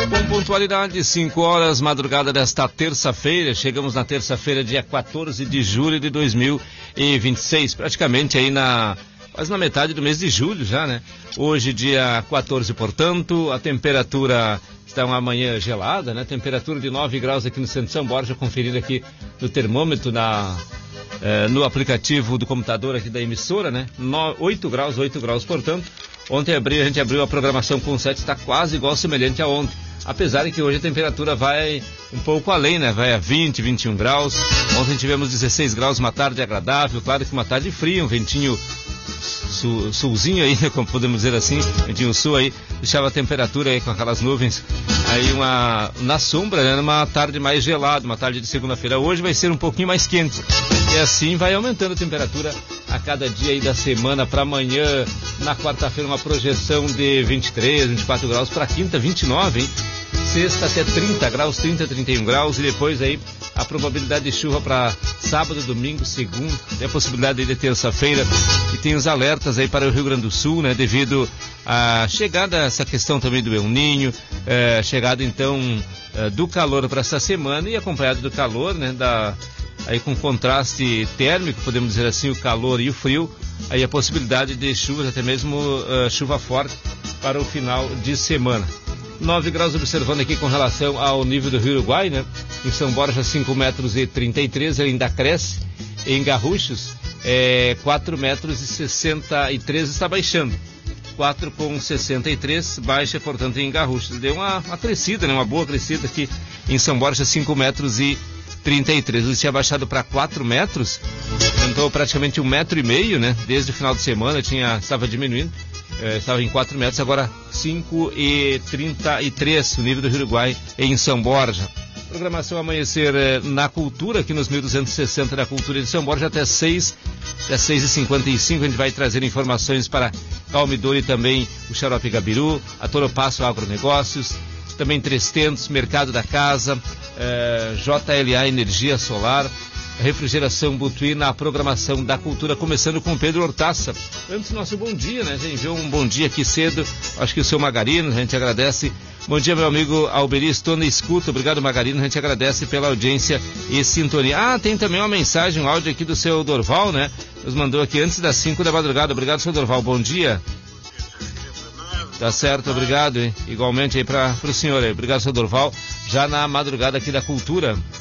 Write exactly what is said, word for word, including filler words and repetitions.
Com pontualidade, cinco horas, madrugada desta terça-feira. Chegamos na terça-feira, dia quatorze de julho de dois mil e vinte e seis, praticamente aí na, quase na metade do mês de julho já, né? Hoje, dia quatorze, portanto, a temperatura está uma manhã gelada, né? Temperatura de nove graus aqui no centro de São Borja, conferindo aqui no termômetro, na, eh, no aplicativo do computador aqui da emissora, né? No, oito graus, oito graus, portanto. Ontem abri, a gente abriu a programação com sete, está quase igual, semelhante a ontem. Apesar de que hoje a temperatura vai um pouco além, né? Vai a vinte, vinte e um graus. Ontem tivemos dezesseis graus, uma tarde agradável. Claro que uma tarde fria, um ventinho sul, sulzinho aí, né? Como podemos dizer assim, ventinho sul aí, deixava a temperatura aí com aquelas nuvens. Aí uma, na sombra, né? Uma tarde mais gelada, uma tarde de segunda-feira. Hoje vai ser um pouquinho mais quente. E assim vai aumentando a temperatura a cada dia aí da semana. Para amanhã, na quarta-feira, uma projeção de vinte e três, vinte e quatro graus. Para quinta, vinte e nove, hein? Sexta até trinta graus, trinta, trinta e um graus. E depois aí a probabilidade de chuva para sábado, domingo, segunda. Tem a possibilidade aí de terça-feira. E tem os alertas aí para o Rio Grande do Sul, né? Devido à chegada, essa questão também do El Ninho, é, chegada então é, do calor para essa semana e acompanhado do calor, né? Da aí com contraste térmico, podemos dizer assim, o calor e o frio, aí a possibilidade de chuvas, até mesmo uh, chuva forte para o final de semana. nove graus observando aqui com relação ao nível do Rio Uruguai, né? Em São Borja, cinco metros e trinta e três, ele ainda cresce. Em Garruchos, é, quatro metros e sessenta e três, está baixando. quatro com sessenta e três, baixa, portanto, em Garruchos. Deu uma, uma crescida, né? Uma boa crescida aqui em São Borja, cinco metros e trinta e três. Ele tinha baixado para quatro metros, aumentou praticamente um metro e meio, né? Desde o final de semana tinha, estava diminuindo, eh, estava em quatro metros, agora cinco e trinta e três, o nível do Rio Uruguai em São Borja. Programação amanhecer eh, na Cultura, aqui nos mil duzentos e sessenta da Cultura de São Borja, até seis, até seis e cinquenta e cinco, a gente vai trazer informações para Calmidor e também o Xarope Gabiru, a Toropasso Agronegócios, também Três Tentos, Mercado da Casa, eh, J L A Energia Solar, Refrigeração Butuí, na programação da Cultura, começando com Pedro Hortaça. Antes, nosso bom dia, né? Já enviou um bom dia aqui cedo, acho que o seu Magarino, a gente agradece. Bom dia, meu amigo Alberi, estou na escuta. Obrigado, Magarino, a gente agradece pela audiência e sintonia. Ah, tem também uma mensagem, um áudio aqui do seu Dorval, né? Nos mandou aqui antes das cinco da madrugada. Obrigado, seu Dorval, bom dia. Tá certo, obrigado, hein? Igualmente aí para o senhor aí. Obrigado, seu Dorval. Já na madrugada aqui da Cultura.